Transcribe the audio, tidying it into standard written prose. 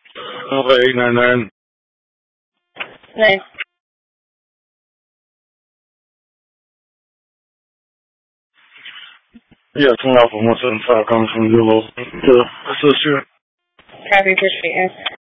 Okay, 899. Nice. Yeah, 20 Alpha 175 coming from Zillow to assist you. Copy, appreciate you.